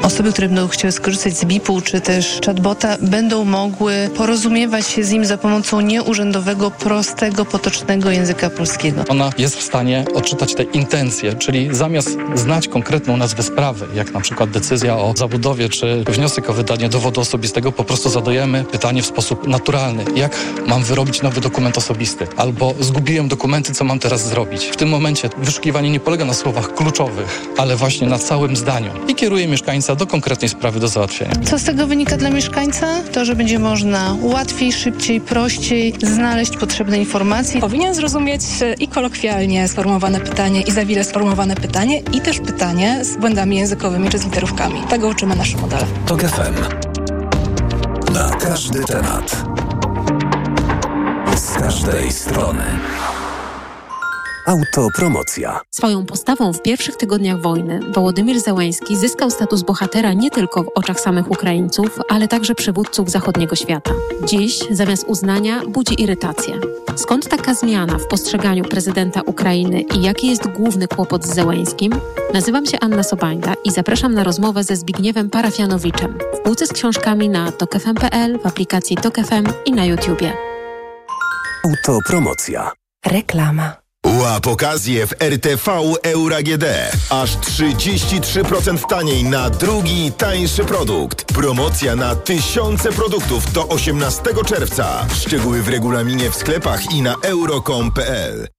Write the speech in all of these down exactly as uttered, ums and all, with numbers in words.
Osoby, które będą chciały skorzystać z B I P-u czy też chatbota, będą mogły porozumiewać się z nim za pomocą nieurzędowego, prostego, potocznego języka polskiego. Ona jest w stanie odczytać te intencje, czyli zamiast znać konkretną nazwę sprawy, jak na przykład decyzja o zabudowie czy wniosek o wydanie dowodu osobistego, po prostu zadajemy pytanie w sposób naturalny. Jak mam wyrobić nowy dokument osobisty? Albo zgubiłem dokumenty, co mam teraz zrobić? W tym momencie wyszukiwanie nie polega na słowach kluczowych, ale właśnie na całym zdaniu i kieruje mieszkańca do konkretnej sprawy do załatwienia. Co z tego wynika dla mieszkańca? To, że będzie można łatwiej, szybciej, prościej znaleźć potrzebne informacje. Powinien zrozumieć i kolokwialnie sformułowane pytanie, i za wiele sformułowane pytanie, i też pytanie z błędami językowymi czy z literówkami. Tego uczymy nasze modele. TOK F M. Na każdy temat. Z każdej strony. Autopromocja. Swoją postawą w pierwszych tygodniach wojny Wołodymyr Zełenski zyskał status bohatera nie tylko w oczach samych Ukraińców, ale także przywódców zachodniego świata. Dziś zamiast uznania budzi irytację. Skąd taka zmiana w postrzeganiu prezydenta Ukrainy i jaki jest główny kłopot z Zełenskim? Nazywam się Anna Sobańda i zapraszam na rozmowę ze Zbigniewem Parafianowiczem w półce z książkami na tok f m kropka p l, w aplikacji Tok F M i na YouTubie. Autopromocja. Reklama. Łap okazję w R T V Euro A G D. Aż trzydzieści trzy procent taniej na drugi, tańszy produkt. Promocja na tysiące produktów do osiemnastego czerwca. Szczegóły w regulaminie w sklepach i na euro kropka com kropka p l.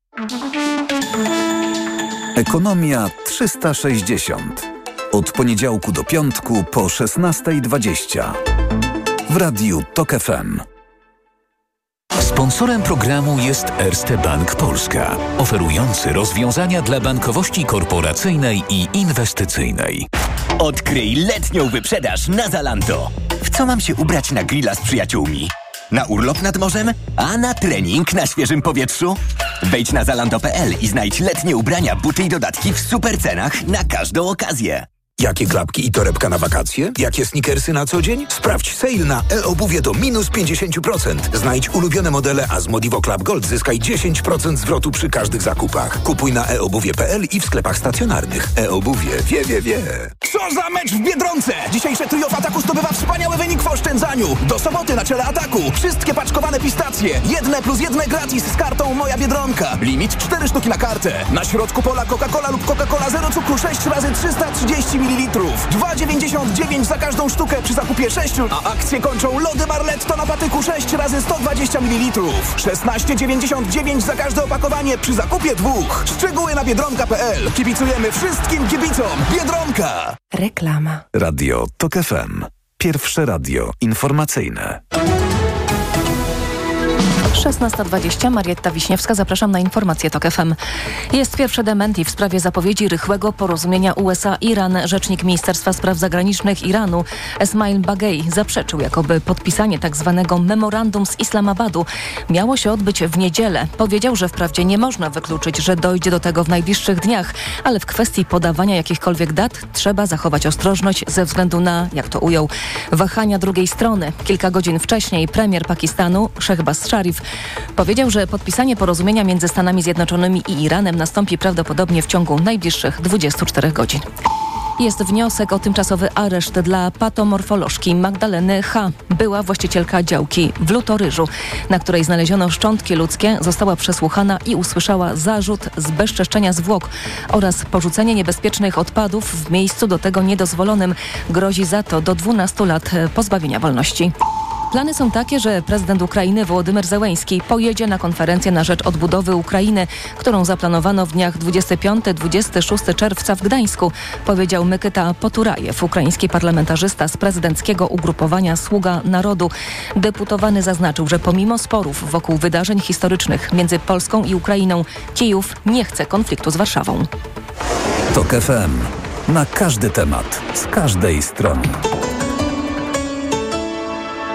Ekonomia trzysta sześćdziesiąt. Od poniedziałku do piątku po szesnasta dwadzieścia. W radiu Tok F M. Sponsorem programu jest Erste Bank Polska, oferujący rozwiązania dla bankowości korporacyjnej i inwestycyjnej. Odkryj letnią wyprzedaż na Zalando. W co mam się ubrać na grilla z przyjaciółmi? Na urlop nad morzem? A na trening na świeżym powietrzu? Wejdź na zalando kropka p l i znajdź letnie ubrania, buty i dodatki w super cenach na każdą okazję. Jakie klapki i torebka na wakacje? Jakie sneakersy na co dzień? Sprawdź sale na e-obuwie do minus pięćdziesiąt procent. Znajdź ulubione modele, a z Modivo Club Gold zyskaj dziesięć procent zwrotu przy każdych zakupach. Kupuj na e obuwie kropka p l i w sklepach stacjonarnych. E-obuwie wie, wie, wie. Co za mecz w Biedronce! Dzisiejsze trio w ataku zdobywa wspaniały wynik w oszczędzaniu. Do soboty na czele ataku. Wszystkie paczkowane pistacje. Jedne plus jedne gratis z kartą Moja Biedronka. Limit cztery sztuki na kartę. Na środku pola Coca-Cola lub Coca-Cola zero cukru sześć razy trzysta trzydzieści mililitrów. dwa dziewięćdziesiąt dziewięć za każdą sztukę przy zakupie sześciu, a akcje kończą lody Marletto na patyku sześć razy sto dwadzieścia mililitrów. szesnaście dziewięćdziesiąt dziewięć za każde opakowanie przy zakupie dwóch. Szczegóły na biedronka kropka p l. Kibicujemy wszystkim kibicom. Biedronka! Reklama. Radio Tok F M. Pierwsze radio informacyjne. szesnasta dwadzieścia, Marietta Wiśniewska, zapraszam na informacje Tok F M. Jest pierwsze dementi w sprawie zapowiedzi rychłego porozumienia U S A-Iran. Rzecznik Ministerstwa Spraw Zagranicznych Iranu, Esmail Bagei, zaprzeczył, jakoby podpisanie tzw. memorandum z Islamabadu miało się odbyć w niedzielę. Powiedział, że wprawdzie nie można wykluczyć, że dojdzie do tego w najbliższych dniach, ale w kwestii podawania jakichkolwiek dat trzeba zachować ostrożność ze względu na, jak to ujął, wahania drugiej strony. Kilka godzin wcześniej premier Pakistanu, Shehbaz Sharif, powiedział, że podpisanie porozumienia między Stanami Zjednoczonymi i Iranem nastąpi prawdopodobnie w ciągu najbliższych dwudziestu czterech godzin. Jest wniosek o tymczasowy areszt dla patomorfolożki Magdaleny H. Była właścicielka działki w Lutoryżu, na której znaleziono szczątki ludzkie, została przesłuchana i usłyszała zarzut zbezczeszczenia zwłok oraz porzucenie niebezpiecznych odpadów w miejscu do tego niedozwolonym. Grozi za to do dwunastu lat pozbawienia wolności. Plany są takie, że prezydent Ukrainy Wołodymyr Zełenski pojedzie na konferencję na rzecz odbudowy Ukrainy, którą zaplanowano w dniach dwudziestego piątego do dwudziestego szóstego czerwca w Gdańsku, powiedział Mykyta Poturajew, ukraiński parlamentarzysta z prezydenckiego ugrupowania Sługa Narodu. Deputowany zaznaczył, że pomimo sporów wokół wydarzeń historycznych między Polską i Ukrainą, Kijów nie chce konfliktu z Warszawą. Tok F M. Na każdy temat, z każdej strony.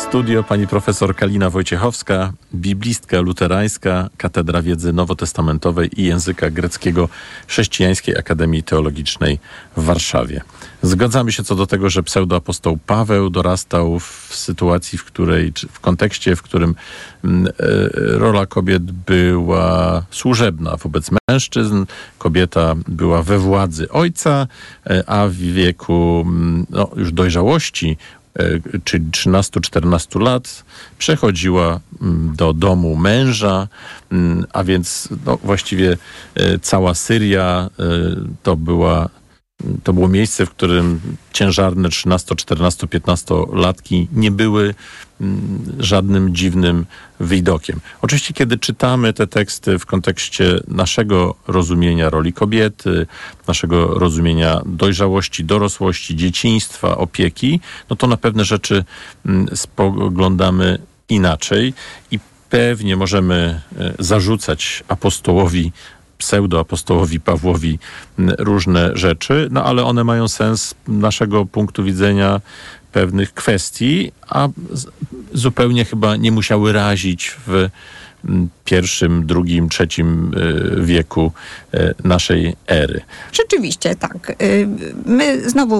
studio pani profesor Kalina Wojciechowska, biblistka luterańska, Katedra Wiedzy Nowotestamentowej i Języka Greckiego Chrześcijańskiej Akademii Teologicznej w Warszawie. Zgadzamy się co do tego, że pseudoapostoł Paweł dorastał w sytuacji, w której, czy w kontekście, w którym e, rola kobiet była służebna wobec mężczyzn. Kobieta była we władzy ojca, e, a w wieku no, już dojrzałości, czyli trzynastu czternastu lat, przechodziła do domu męża, a więc no, właściwie cała Syria to była To było miejsce, w którym ciężarne trzynasto, czternasto, piętnastolatki nie były żadnym dziwnym widokiem. Oczywiście, kiedy czytamy te teksty w kontekście naszego rozumienia roli kobiety, naszego rozumienia dojrzałości, dorosłości, dzieciństwa, opieki, no to na pewne rzeczy spoglądamy inaczej i pewnie możemy zarzucać apostołowi, pseudoapostołowi Pawłowi różne rzeczy, no ale one mają sens z naszego punktu widzenia pewnych kwestii, a zupełnie chyba nie musiały razić w pierwszym, drugim, trzecim wieku naszej ery. Rzeczywiście tak. My znowu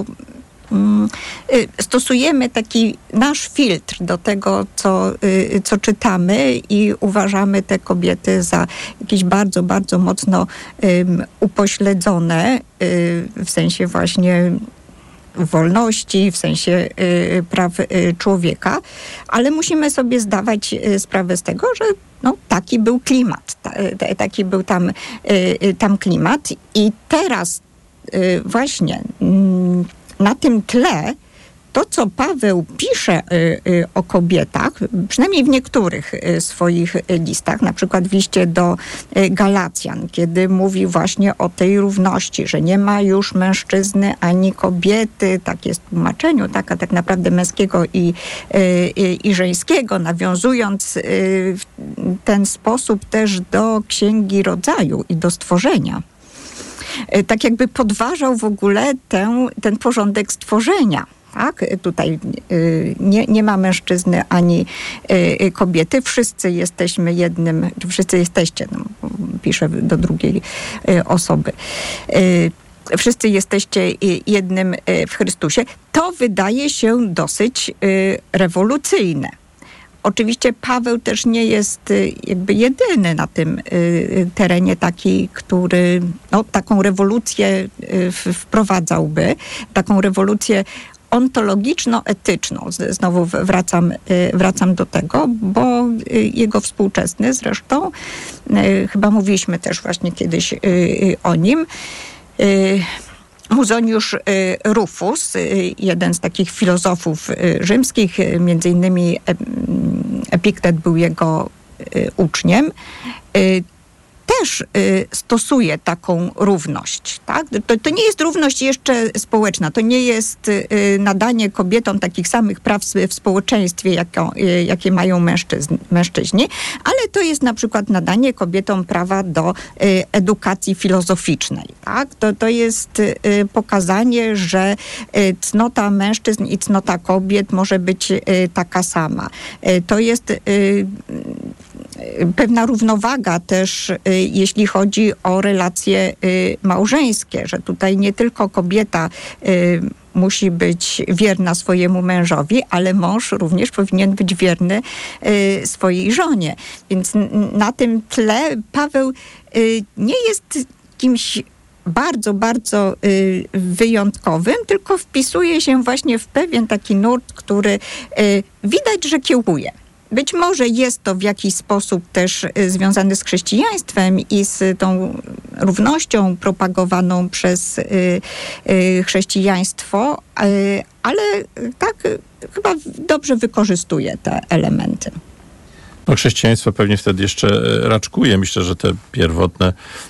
stosujemy taki nasz filtr do tego, co, co czytamy i uważamy te kobiety za jakieś bardzo, bardzo mocno um, upośledzone w sensie właśnie wolności, w sensie y, praw y, człowieka, ale musimy sobie zdawać y, sprawę z tego, że no, taki był klimat, ta, t, taki był tam, y, tam klimat i teraz y, właśnie y, na tym tle to, co Paweł pisze y, y, o kobietach, przynajmniej w niektórych y, swoich listach, na przykład w liście do y, Galacjan, kiedy mówi właśnie o tej równości, że nie ma już mężczyzny ani kobiety, tak jest w tłumaczeniu, tak, a tak naprawdę męskiego i, y, i żeńskiego, nawiązując y, w ten sposób też do Księgi Rodzaju i do stworzenia. Tak jakby podważał w ogóle ten, ten porządek stworzenia. Tak? Tutaj y, nie, nie ma mężczyzny ani y, kobiety. Wszyscy jesteśmy jednym, wszyscy jesteście, no, piszę do drugiej y, osoby. Y, wszyscy jesteście jednym w Chrystusie. To wydaje się dosyć y, rewolucyjne. Oczywiście Paweł też nie jest jakby jedyny na tym y, terenie taki, który no, taką rewolucję y, wprowadzałby, taką rewolucję ontologiczno-etyczną. Znowu wracam, y, wracam do tego, bo y, jego współczesny zresztą, y, chyba mówiliśmy też właśnie kiedyś y, y, o nim, y, Musoniusz Rufus, jeden z takich filozofów rzymskich, między innymi Epiktet był jego uczniem, też stosuje taką równość. Tak? To, to nie jest równość jeszcze społeczna, to nie jest nadanie kobietom takich samych praw w społeczeństwie, jaką, jakie mają mężczyźni, mężczyźni, ale to jest na przykład nadanie kobietom prawa do edukacji filozoficznej. Tak? To, to jest pokazanie, że cnota mężczyzn i cnota kobiet może być taka sama. To jest pewna równowaga też, jeśli chodzi o relacje małżeńskie, że tutaj nie tylko kobieta musi być wierna swojemu mężowi, ale mąż również powinien być wierny swojej żonie. Więc na tym tle Paweł nie jest kimś bardzo, bardzo wyjątkowym, tylko wpisuje się właśnie w pewien taki nurt, który widać, że kiełkuje. Być może jest to w jakiś sposób też związane z chrześcijaństwem i z tą równością propagowaną przez chrześcijaństwo, ale tak chyba dobrze wykorzystuje te elementy. No, chrześcijaństwo pewnie wtedy jeszcze raczkuje. Myślę, że te pierwotne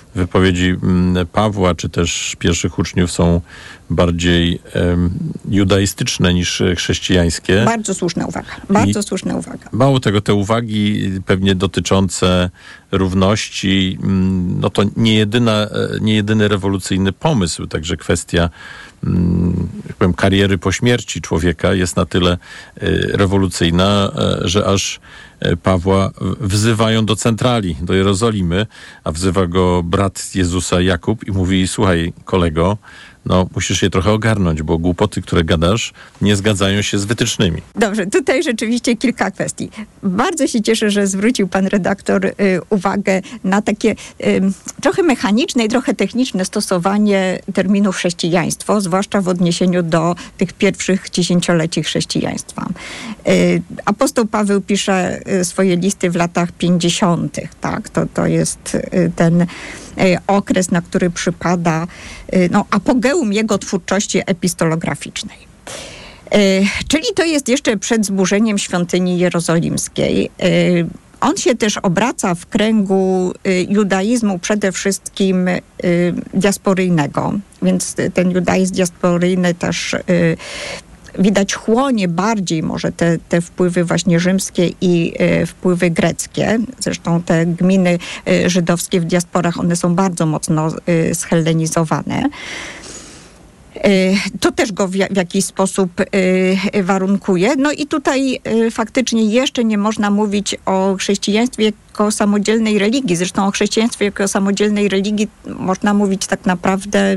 wypowiedzi Pawła, czy też pierwszych uczniów są bardziej um, judaistyczne niż chrześcijańskie. Bardzo słuszna uwaga. Bardzo I słuszna uwaga. Mało tego, te uwagi pewnie dotyczące równości, no to nie, jedyna, nie jedyny rewolucyjny pomysł, także kwestia jak powiem, kariery po śmierci człowieka jest na tyle rewolucyjna, że aż Pawła wzywają do centrali, do Jerozolimy, a wzywa go brat Jezusa Jakub i mówi: słuchaj, kolego, no musisz się trochę ogarnąć, bo głupoty, które gadasz, nie zgadzają się z wytycznymi. Dobrze, tutaj rzeczywiście kilka kwestii. Bardzo się cieszę, że zwrócił pan redaktor y, uwagę na takie y, trochę mechaniczne i trochę techniczne stosowanie terminu chrześcijaństwo, zwłaszcza w odniesieniu do tych pierwszych dziesięcioleci chrześcijaństwa. Y, apostoł Paweł pisze y, swoje listy w latach pięćdziesiątych, tak? To, to jest y, ten okres, na który przypada no, apogeum jego twórczości epistolograficznej. Czyli to jest jeszcze przed zburzeniem świątyni jerozolimskiej. On się też obraca w kręgu judaizmu przede wszystkim diasporyjnego, więc ten judaizm diasporyjny też widać chłonie bardziej może te, te wpływy właśnie rzymskie i e, wpływy greckie. Zresztą te gminy e, żydowskie w diasporach, one są bardzo mocno e, schellenizowane. E, to też go w, w jakiś sposób e, warunkuje. No i tutaj e, faktycznie jeszcze nie można mówić o chrześcijaństwie jako samodzielnej religii. Zresztą o chrześcijaństwie jako samodzielnej religii można mówić tak naprawdę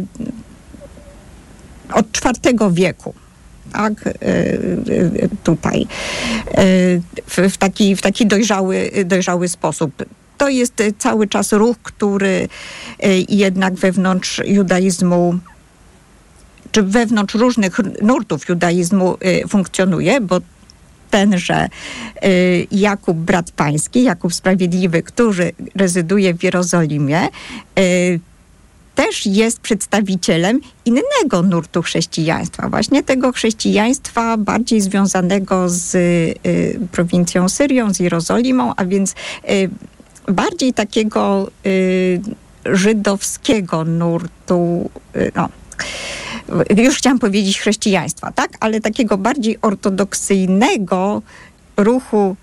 od czwartego wieku. Tak, tutaj w, w, taki, w taki dojrzały, dojrzały sposób. To jest cały czas ruch, który jednak wewnątrz judaizmu, czy wewnątrz różnych nurtów judaizmu funkcjonuje, bo tenże Jakub, brat pański, Jakub Sprawiedliwy, który rezyduje w Jerozolimie, też jest przedstawicielem innego nurtu chrześcijaństwa, właśnie tego chrześcijaństwa bardziej związanego z y, prowincją Syrią, z Jerozolimą, a więc y, bardziej takiego y, żydowskiego nurtu, y, no, już chciałam powiedzieć chrześcijaństwa, tak, ale takiego bardziej ortodoksyjnego ruchu.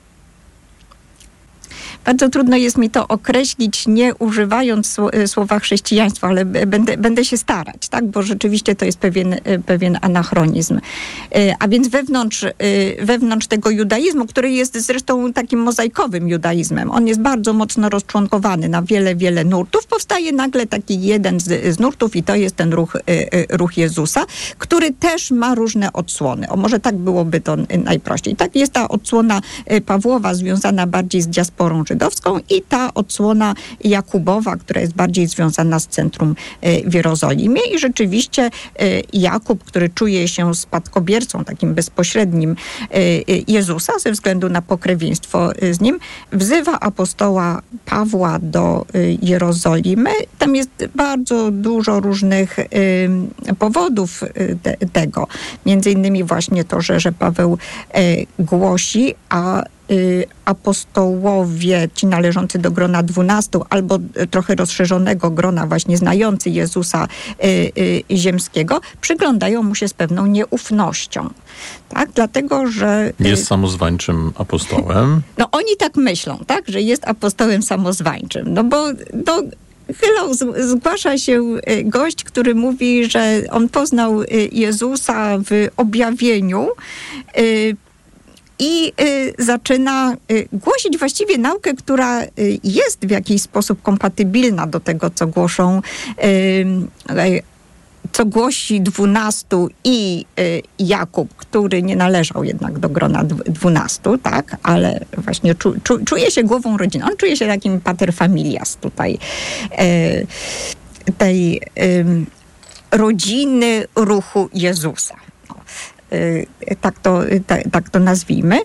Bardzo trudno jest mi to określić, nie używając słowa chrześcijaństwo, ale będę, będę się starać, tak? Bo rzeczywiście to jest pewien, pewien anachronizm. A więc wewnątrz, wewnątrz tego judaizmu, który jest zresztą takim mozaikowym judaizmem, on jest bardzo mocno rozczłonkowany na wiele, wiele nurtów, powstaje nagle taki jeden z, z nurtów i to jest ten ruch, ruch Jezusa, który też ma różne odsłony. O, może tak byłoby to najprościej. Tak, jest ta odsłona Pawłowa związana bardziej z diasporą żydowską i ta odsłona Jakubowa, która jest bardziej związana z centrum w Jerozolimie i rzeczywiście Jakub, który czuje się spadkobiercą takim bezpośrednim Jezusa ze względu na pokrewieństwo z nim, wzywa apostoła Pawła do Jerozolimy. Tam jest bardzo dużo różnych powodów te, tego. Między innymi właśnie to, że, że Paweł głosi, a apostołowie, ci należący do grona dwunastu, albo trochę rozszerzonego grona, właśnie znający Jezusa y, y, ziemskiego, przyglądają mu się z pewną nieufnością. Tak? Dlatego, że... Y, jest samozwańczym apostołem. No oni tak myślą, tak? Że jest apostołem samozwańczym. No bo... No, Chylą, zgłasza się gość, który mówi, że on poznał Jezusa w objawieniu, y, I y, zaczyna y, głosić właściwie naukę, która y, jest w jakiś sposób kompatybilna do tego, co głoszą, y, y, co głosi dwunastu i y, Jakub, który nie należał jednak do grona dwunastu, tak, ale właśnie czu, czu, czuje się głową rodziny. On czuje się takim pater familias tutaj y, tej y, rodziny ruchu Jezusa. Tak to, tak, tak to nazwijmy.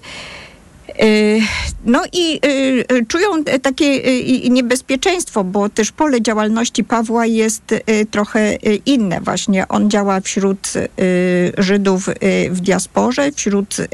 No i czują takie niebezpieczeństwo, bo też pole działalności Pawła jest trochę inne. Właśnie on działa wśród Żydów w diasporze, wśród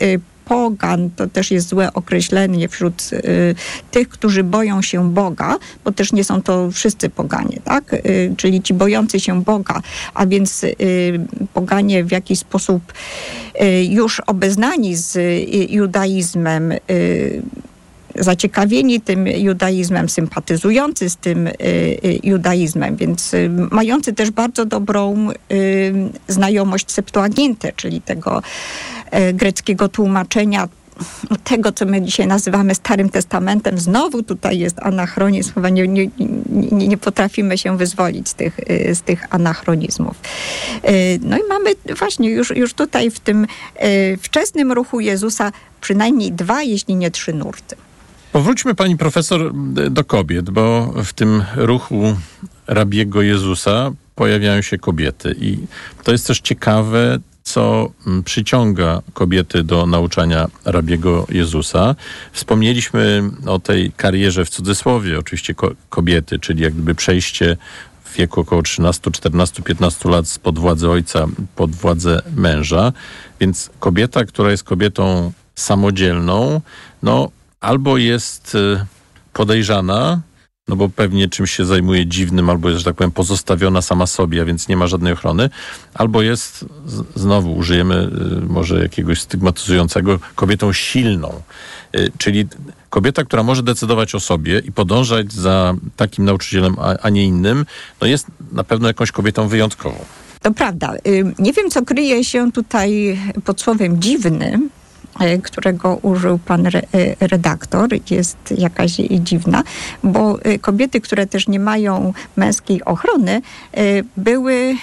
pogan, to też jest złe określenie wśród y, tych, którzy boją się Boga, bo też nie są to wszyscy poganie, tak? Y, czyli ci bojący się Boga, a więc y, poganie w jakiś sposób y, już obeznani z y, judaizmem, y, zaciekawieni tym judaizmem, sympatyzujący z tym y, y, judaizmem, więc y, mający też bardzo dobrą y, znajomość Septuaginty, czyli tego y, greckiego tłumaczenia tego, co my dzisiaj nazywamy Starym Testamentem. Znowu tutaj jest anachronizm, chyba nie, nie, nie, nie potrafimy się wyzwolić z tych, z tych anachronizmów. No i mamy właśnie już, już tutaj w tym wczesnym ruchu Jezusa przynajmniej dwa, jeśli nie trzy nurty. Powróćmy, pani profesor, do kobiet, bo w tym ruchu rabiego Jezusa pojawiają się kobiety i to jest też ciekawe, co przyciąga kobiety do nauczania rabiego Jezusa. Wspomnieliśmy o tej karierze w cudzysłowie, oczywiście ko- kobiety, czyli jakby przejście w wieku około trzynaście, czternaście, piętnaście lat spod władzy ojca pod władzę męża. Więc kobieta, która jest kobietą samodzielną, no albo jest podejrzana, no bo pewnie czymś się zajmuje dziwnym, albo jest, że tak powiem, pozostawiona sama sobie, a więc nie ma żadnej ochrony, albo jest, z, znowu użyjemy y, może jakiegoś stygmatyzującego, kobietą silną. Y, czyli kobieta, która może decydować o sobie i podążać za takim nauczycielem, a, a nie innym, no jest na pewno jakąś kobietą wyjątkową. To prawda. Y, nie wiem, co kryje się tutaj pod słowem dziwny, którego użył pan re, redaktor, jest jakaś dziwna, bo kobiety, które też nie mają męskiej ochrony, były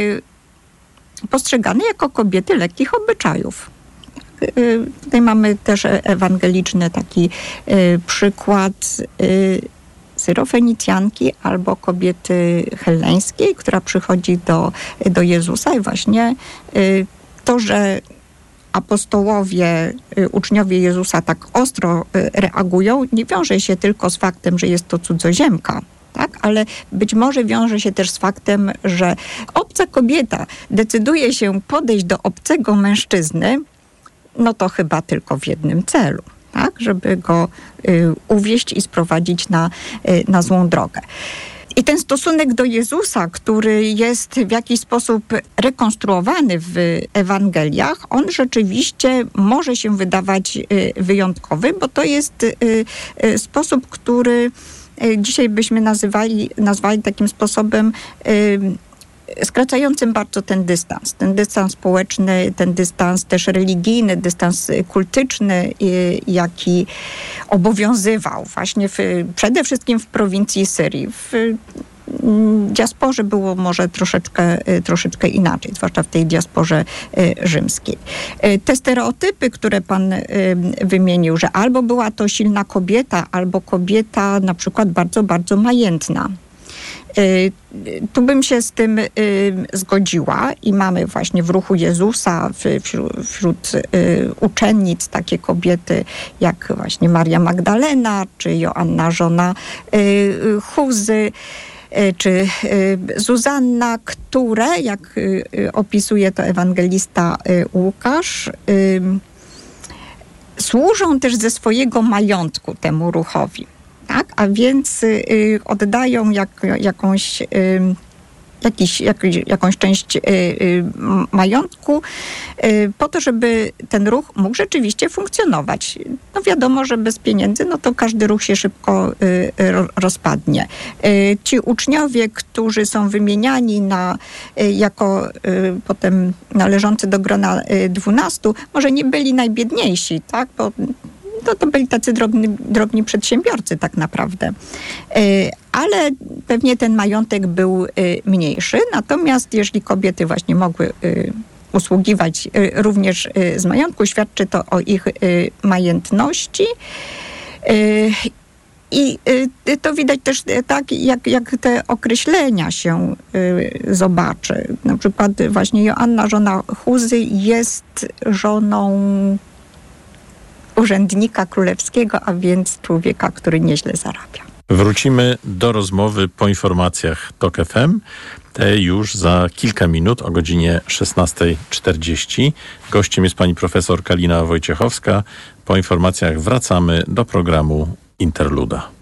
postrzegane jako kobiety lekkich obyczajów. Tutaj mamy też ewangeliczny taki przykład Syrofenicjanki albo kobiety helleńskiej, która przychodzi do, do Jezusa i właśnie to, że apostołowie, uczniowie Jezusa tak ostro reagują, nie wiąże się tylko z faktem, że jest to cudzoziemka, tak? Ale być może wiąże się też z faktem, że obca kobieta decyduje się podejść do obcego mężczyzny, no to chyba tylko w jednym celu, tak? Żeby go y, uwieść i sprowadzić na, y, na złą drogę. I ten stosunek do Jezusa, który jest w jakiś sposób rekonstruowany w Ewangeliach, on rzeczywiście może się wydawać wyjątkowy, bo to jest sposób, który dzisiaj byśmy nazywali, nazwali takim sposobem skracającym bardzo ten dystans. Ten dystans społeczny, ten dystans też religijny, dystans kultyczny, jaki obowiązywał właśnie w, przede wszystkim w prowincji Syrii. W diasporze było może troszeczkę, troszeczkę inaczej, zwłaszcza w tej diasporze rzymskiej. Te stereotypy, które pan wymienił, że albo była to silna kobieta, albo kobieta na przykład bardzo, bardzo majętna. Tu bym się z tym y, zgodziła i mamy właśnie w ruchu Jezusa wśród, wśród y, uczennic takie kobiety jak właśnie Maria Magdalena, czy Joanna, żona y, Chuzy, y, czy y, Zuzanna, które, jak y, opisuje to ewangelista y, Łukasz, y, służą też ze swojego majątku temu ruchowi. Tak? A więc y, oddają jak, jakąś, y, jakiś, jak, jakąś część y, y, majątku y, po to, żeby ten ruch mógł rzeczywiście funkcjonować. No wiadomo, że bez pieniędzy no to każdy ruch się szybko y, rozpadnie. Y, ci uczniowie, którzy są wymieniani na, y, jako y, potem należący do grona y, dwunastu, może nie byli najbiedniejsi, tak? Bo To, to byli tacy drobni, drobni przedsiębiorcy tak naprawdę. Ale pewnie ten majątek był mniejszy. Natomiast jeżeli kobiety właśnie mogły usługiwać również z majątku, świadczy to o ich majętności. I to widać też tak, jak, jak te określenia się zobaczy. Na przykład właśnie Joanna, żona Chuzy, jest żoną urzędnika królewskiego, a więc człowieka, który nieźle zarabia. Wrócimy do rozmowy po informacjach TOK F M. Te już za kilka minut o godzinie szesnasta czterdzieści. Gościem jest pani profesor Kalina Wojciechowska. Po informacjach wracamy do programu Interluda.